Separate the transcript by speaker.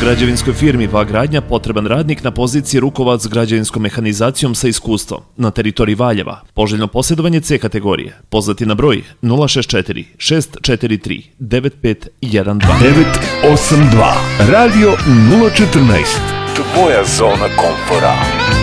Speaker 1: Građevinskoj firmi VA Gradnja potreban radnik na poziciji rukovac građevinskom mehanizacijom sa iskustvom na teritoriji Valjeva. Poželjno posjedovanje C kategorije. Pozvati na broj 064 643 9512.
Speaker 2: 982 Radio 014. Tvoja zona komfora.